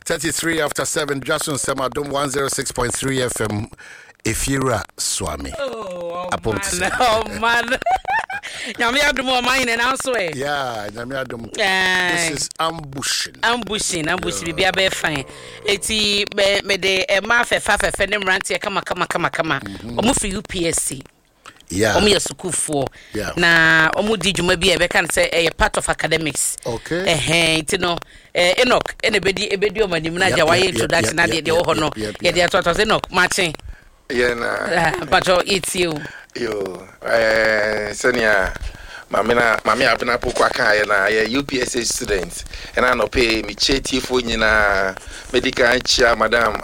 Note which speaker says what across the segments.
Speaker 1: 33 after 7, Jason Samadum 106.3 FM. Ifira Swami.
Speaker 2: Oh man. Nyamiadum o mine and also.
Speaker 1: Yeah, Nyamiadum. This is ambushing.
Speaker 2: Ambushing be a fine. Eti me de ma fe nem rantie kama. Omo for UPSC.
Speaker 1: Yeah.
Speaker 2: Omo yesukufo.
Speaker 1: Yeah.
Speaker 2: Na omo di dwuma bi e be kan say a part of academics.
Speaker 1: Okay.
Speaker 2: Enti no Enoch ebedi o manim na ja waye introduction na de ho no. Ye de to Enoch matching.
Speaker 3: Yeah, nah.
Speaker 2: But it's you.
Speaker 3: Yo, Senia, Mammy Abena Pukaka, and I UPSA student, and I no pay me chetty for na medical chair, Madame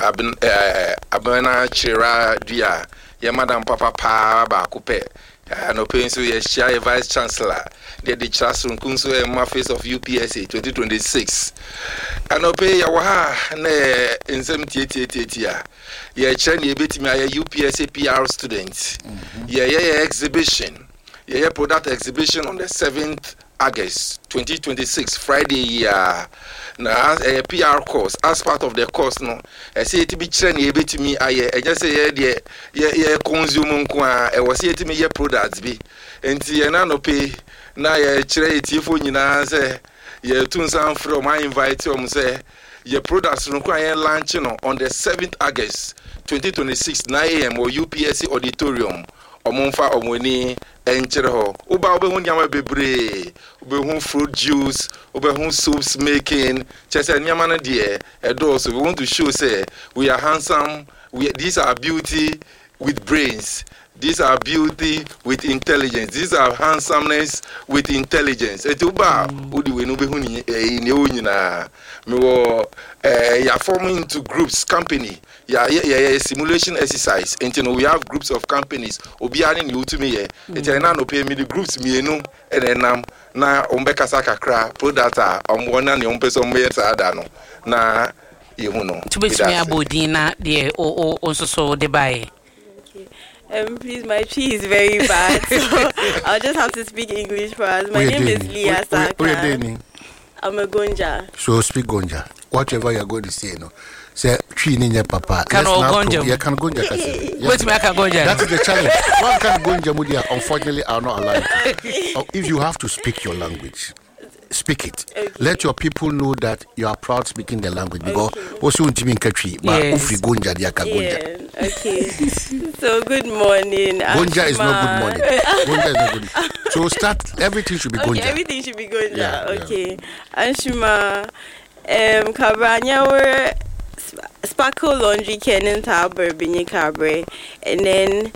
Speaker 3: Abena Chira Dia, ya Madame Papa Pa Coupe, no paying so ye share vice chancellor, the classroom Kunso and Mafis of UPSA 2026. I no pay Yawaha, ne in 78. Yeah, Chinese bit me a UPSA PR student. Yeah, exhibition. Yeah, product exhibition on the 7th August 2026, Friday. Yeah, now a PR course as part of the course. No, I say it be Chinese bit me. I just say yeah, consume kwa. I was here to me yeah products be. And yeah, no pay. Now yeah, Chinese phone you know say yeah, tunsan from I invite you say. Your products require launching on the 7th August 2026 9 a.m. or UPSC auditorium or Monfa or Moni and Chereho. Uba Yama Bebre, Ubehun fruit juice, Ubehun soups making, Chesa Yamana dear, and also we want to show say we are handsome, these are beauty with brains. These are beauty with intelligence. These are handsomeness with intelligence. Etuba udi we no be huni na me wo ya forming into groups company. Ya simulation exercise. Until we have groups of companies. Obi ani ni utumi ye. Etena no pay me the groups mienu enenam na ombeka sakakra product omwona ne ompeso mbeta ada no. Na yehu no.
Speaker 2: Tubetumi abodina de o so de bae.
Speaker 4: Please, my P is very bad, so I'll just have to speak English for us. My name is Leah Saka. I'm a Gonja.
Speaker 1: So speak Gonja. Whatever you're going to say, no. Say, Chi Ninja Papa.
Speaker 2: Can Gonja?
Speaker 1: Yeah, can Gonja.
Speaker 2: What's my Gonja?
Speaker 1: That is the challenge. One can Gonja Mudia, unfortunately, are not allowed. If you have to speak your language, speak it. Okay. Let your people know that you are proud speaking the language. Because also in Timin but Ufi Gonja, Gonja.
Speaker 4: Okay. So good morning.
Speaker 1: Gonja is not good morning. Gonja is not good. So start. Everything should be Gonja.
Speaker 4: Okay, everything should be Gonja. Yeah, okay. Anshuma, Cabrania were Sparkle Laundry Kenan Tower, Binny Cabre, and then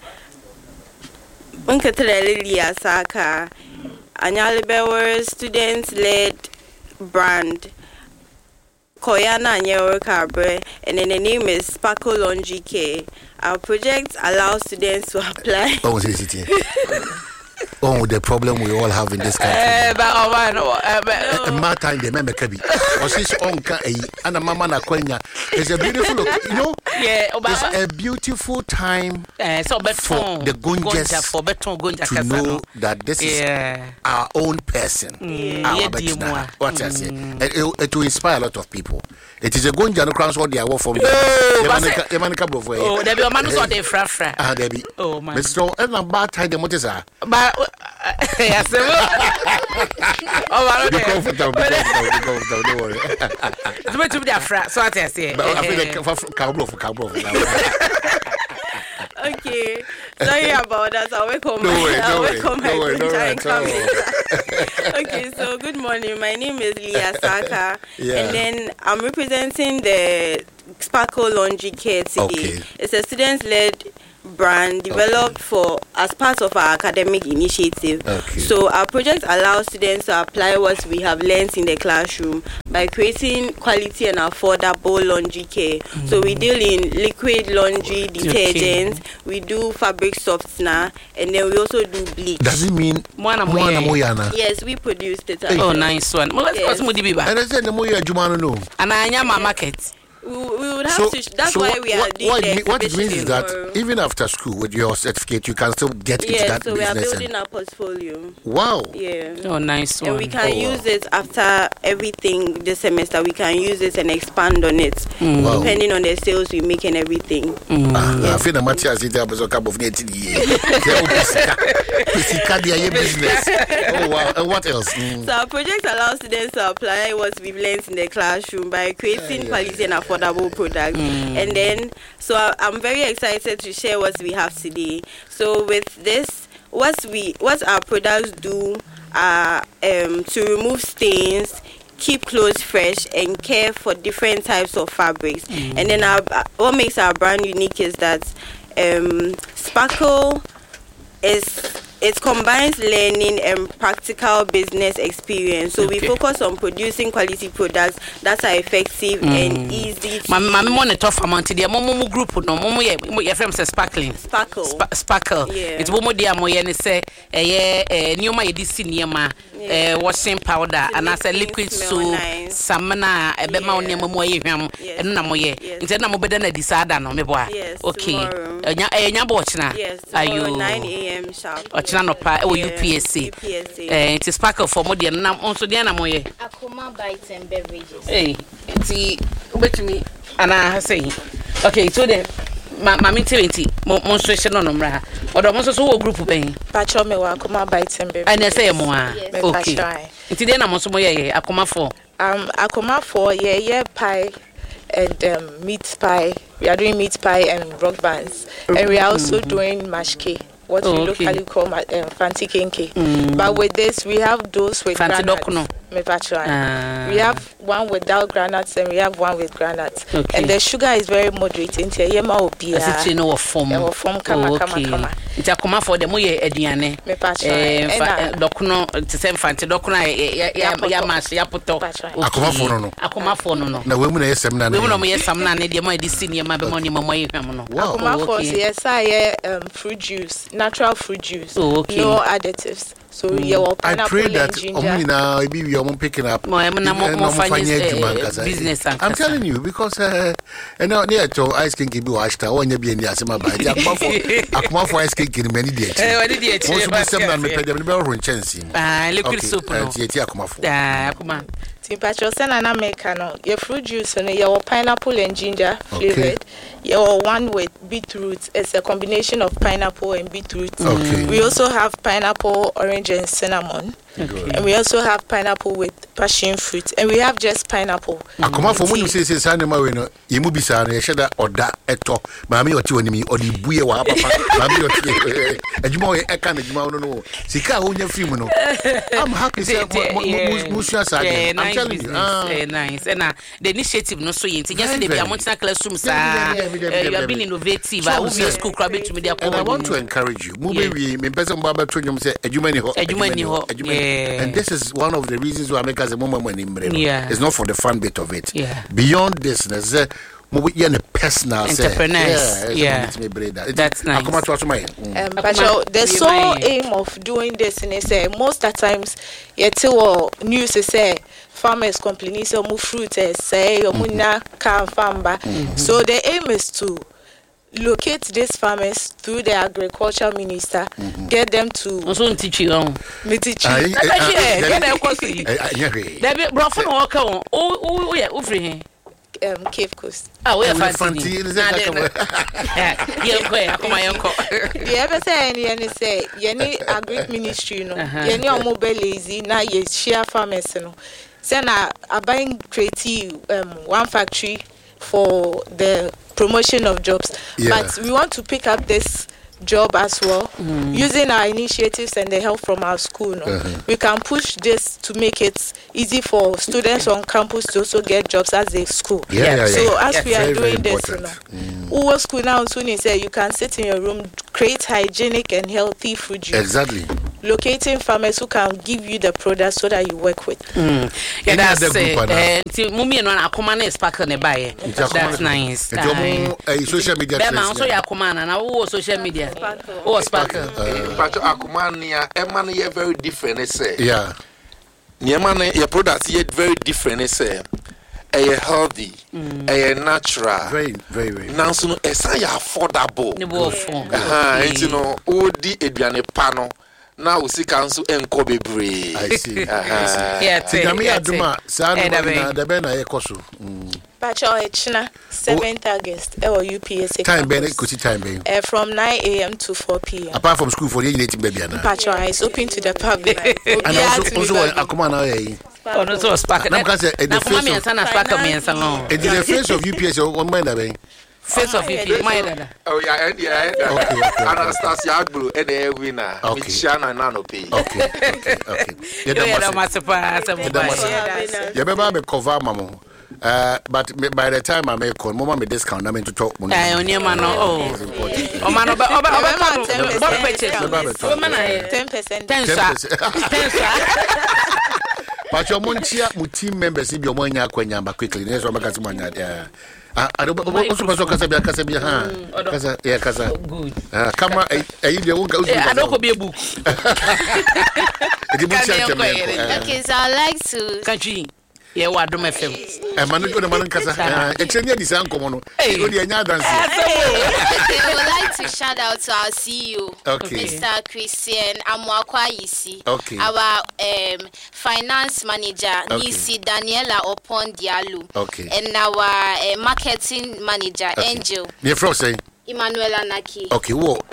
Speaker 4: Unkateleli Asaka. Anyalibewer students-led brand Koyana Anyewer Cabre, and then the name is Sparkle Laundry Care. Our project allows students to apply.
Speaker 1: Oh, the problem we all have in this country. My time, the member Kabi. Or since Onka and a mama na Kwenya. It's a beautiful look, you know?
Speaker 2: Yeah,
Speaker 1: it's a beautiful time for the Gonjas to know that this is our own person. What I say. It will inspire a lot of people. It is a Gonja no crowns what they are from.
Speaker 2: Oh, there be a man who saw the fra.
Speaker 1: Ah, there be. Oh, man. Mr. And a bad time the motors are.
Speaker 2: But yes, oh,
Speaker 1: be comfortable. Don't worry.
Speaker 2: It's meant to be a fra. So I say.
Speaker 1: But I feel like cowboy.
Speaker 4: Okay, sorry about that. I'll wake home. Okay, so good morning. My name is Leah Saka, and then I'm representing the Sparkle Laundry Care today.
Speaker 1: Okay.
Speaker 4: It's a students-led brand developed as part of our academic initiative.
Speaker 1: Okay.
Speaker 4: So our project allows students to apply what we have learned in the classroom by creating quality and affordable laundry care. So we deal in liquid laundry detergents, we do fabric softener, and then we also do bleach.
Speaker 1: Does it mean Moyana?
Speaker 4: Yes, we produce it.
Speaker 2: Oh, nice one. Well, let's go to Mudibiba.
Speaker 1: And I said the Moya Jumano no.
Speaker 2: And I am a market.
Speaker 4: We would have to. That's why we are doing
Speaker 1: what it means is that even after school with your certificate, you can still get into that business.
Speaker 4: Yeah, so we are building our portfolio.
Speaker 1: Wow.
Speaker 4: Yeah.
Speaker 2: Oh, nice one.
Speaker 4: And we can use it after everything this semester. We can use it and expand on it, depending on the sales we make and everything.
Speaker 1: I feel the Matthias is there, but so couple of business. Oh wow. And what else?
Speaker 4: So our project allows students to apply what we've learned in the classroom by creating quality and affordable products. And then, so I'm very excited to share what we have today. So with this, what our products do are to remove stains, keep clothes fresh, and care for different types of fabrics. And then what makes our brand unique is that Sparkle it combines learning and practical business experience. So we focus on producing quality products that are effective and easy to
Speaker 2: Mama monitor for monthly. The momo group no momo ye from sparkling. Sparkle.
Speaker 4: Yeah.
Speaker 2: It's momo dia mo ye ne say nyoma ye di sinema washing powder and as a liquid soap samana ebema onema mo ye hwam eno na mo ye. Nti na mo beda na disada no me boa. Okay. Enya bo china.
Speaker 4: Ayo 9 a.m. sharp.
Speaker 2: No pa UPSC. It is Sparkle for more than also the Anamoye.
Speaker 5: Akoma Bites and Beverages.
Speaker 2: Hey, it's bet me and I say, okay, so then Mammy 20 monstration on Umra or the monsters who group of pain.
Speaker 6: Pachome Akoma Bites and Beverages.
Speaker 2: And I say more. Okay. It's then I'm also Akoma 4.
Speaker 6: Akoma 4, yeah, pie and meat pie. We are doing meat pie and rock bands. And we are also doing mash cake. What we locally call fancy kenke. But with this, we have those with granuts. We have one without granuts and we have one with granuts. And the sugar is very moderate. Into yema opia.
Speaker 2: As it no form.
Speaker 6: Kama.
Speaker 2: It's a come for the moye ediane. Dokuno to send fancy dokuna ya mas ya puto. Akoma for no.
Speaker 1: Na we mu na yesem na.
Speaker 2: We mu no yesem na ne de mo edisi ne ma be mo ni mo hwam no.
Speaker 6: Akoma for yes I fruit juice, natural fruit juice. No additives. So
Speaker 1: I pray that omina be we are picking up
Speaker 2: business.
Speaker 1: I'm telling you because near to ice cream be washed or be in the asema by akuma for ice cream many days. Most of them na me pay them be chance.
Speaker 2: Liquid soup no.
Speaker 1: Akuma for.
Speaker 6: Akuma. Timpacho sena na make no. Your fruit juice no your pineapple and ginger flavored. Your one with beetroot. It's a combination of pineapple and beetroot. We also have pineapple, orange and cinnamon. And we also have pineapple with passion fruit. And we have just pineapple.
Speaker 1: Akoma for when you say sanema we no yemu bisa na yehda oda eto maami oti onimi odi buye wa papa maami oti adwuma we eka na adwuma no sika ho nya film no I'm happy say musu side I'm telling you
Speaker 2: nice and the initiative no so yenti just dey be amontina classroom sa you have been innovative I will be school club to media.
Speaker 1: And I want to encourage you move we me person baba to you say adwuma ni ho and this is one of the reasons why I make as a moment when it's not for the fun bit of it. Beyond this, there's a personal
Speaker 2: entrepreneurs. That's nice.
Speaker 6: But the sole aim of doing this is most of the times news is farmers complaining so mu fruit say can farm. So the aim is to locate these farmers through the agriculture minister, get them to
Speaker 2: also teach you on.
Speaker 6: Me teach
Speaker 2: you. Get them course. There be brofo no work on. Oh yeah, free
Speaker 6: Cape Coast.
Speaker 2: We are fancy.
Speaker 6: The ever say any say any agri ministry no. Any mobile lazy na ye share farmers no. Say na buying creative one factory for the promotion of jobs, but we want to pick up this job as well using our initiatives and the help from our school. We can push this to make it easy for students on campus to also get jobs as a school. So as we are doing this, Uwo school now soon say you can sit in your room, create hygienic and healthy food juice.
Speaker 1: Exactly.
Speaker 6: Locating farmers who can give you the products so that you work with.
Speaker 2: That's Mummy and Akoma is Sparkle nearby. That's nice.
Speaker 1: Social media.
Speaker 2: Also Akoma and social media. Oh, Sparkle.
Speaker 3: But Akumania, Emmanuel very different. Say,
Speaker 1: yeah.
Speaker 3: Niamane, your products yet very different. Say, healthy, natural.
Speaker 1: Very, very, very.
Speaker 3: Now, so it's affordable.
Speaker 2: And
Speaker 3: you know, Odi Ediane Pano. Now we see council and Kobe Bray.
Speaker 1: I see.
Speaker 2: Yeah,
Speaker 1: Duma, Sana, the Ben Akosu.
Speaker 6: Pacho Echna, 7th August, UPSA.
Speaker 1: Time, Ben, could time, Ben.
Speaker 6: From 9 a.m. to 4 p.m.
Speaker 1: Apart from school for the native baby.
Speaker 6: Pacho is open to the public.
Speaker 1: And also, Akumana.
Speaker 2: Oh, no, so spark.
Speaker 1: In the face of UPS, on my name.
Speaker 2: Face of UPS, my dad.
Speaker 3: Oh, yeah. Okay. Anastasia Agbu, and the winner. Okay. Shana Nanopi.
Speaker 1: Okay. You remember cover, Mamma. But by the time I make call, Mama, me discount. I mean to talk money.
Speaker 2: I only man. Oh, man, 10%.
Speaker 1: But your Monchia, team members, if your money are quickly, there's one Macasmania. I don't also Casabia, yeah, Casa. Good. Camera, I don't be a book.
Speaker 5: Okay, so I like to.
Speaker 2: Country. Yeah, what do my film?
Speaker 1: And man, Casa, it's in the San Comono. Hey, I
Speaker 5: would like to shout out to our CEO, Mr. Christian Amwakwa Yisi.
Speaker 1: Okay.
Speaker 5: Our finance manager, Nisi Daniela Opon Dialu.
Speaker 1: Okay.
Speaker 5: And our marketing manager, Angel.
Speaker 1: You're frozen.
Speaker 5: Emanuela Naki.
Speaker 1: Okay, what?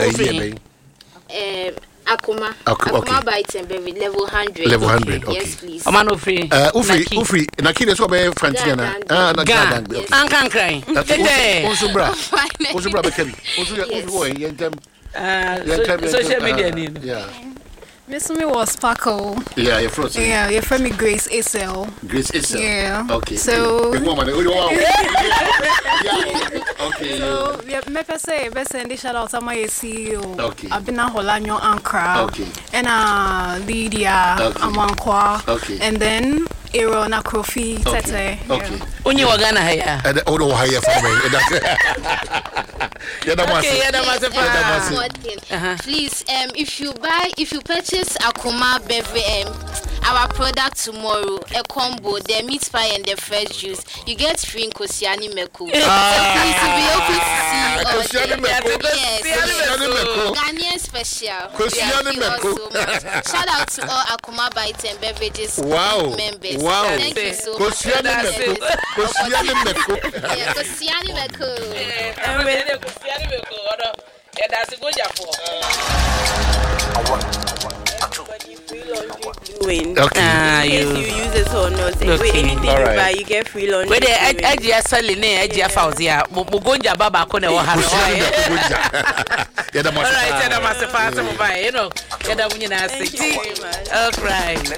Speaker 5: Akuma by Tembe level 100.
Speaker 1: Level 100, okay.
Speaker 5: Yes, please.
Speaker 2: Amano free.
Speaker 1: Ufri. Naki is what by Frantiana.
Speaker 2: Can't cry.
Speaker 1: Osubra Bekemi.
Speaker 2: Social media.
Speaker 1: Yeah.
Speaker 7: Miss me was Paco.
Speaker 1: Yeah, you're frozen.
Speaker 7: Yeah, you're from me Grace Isel.
Speaker 1: Grace Isel.
Speaker 7: Yeah.
Speaker 1: Okay.
Speaker 7: So.
Speaker 1: Okay.
Speaker 7: So me say best send shout out to my CEO.
Speaker 1: Okay.
Speaker 7: Abina Holanyo Ankara.
Speaker 1: Okay.
Speaker 7: And Lydia Amankwa.
Speaker 1: Okay.
Speaker 7: And then Ero na Kofi Tete.
Speaker 1: Okay.
Speaker 2: Unyi wagana haya.
Speaker 1: Odo haya for me.
Speaker 5: Please, if you purchase Akuma beverage, our product tomorrow, a combo, the meat pie and the fresh juice, you get free in Kosiani Meku. So please, be open to see all Ghanaian special.
Speaker 1: Kosiani
Speaker 5: Meku. Shout out to all Akuma Bites and Beverages members.
Speaker 1: Wow.
Speaker 5: Thank you so much.
Speaker 1: Kosiani Meku.
Speaker 5: Kosiani Meku.
Speaker 2: Yeah, that's a good job for.
Speaker 4: Okay. You use it or not. Okay. Anything you buy, you get free laundry.
Speaker 2: Where the Edgia Sally, Edgia Fauzia, Mugonja Baba Kone or Hano. All right, tell them as a fast by, you know, get a winning. All right.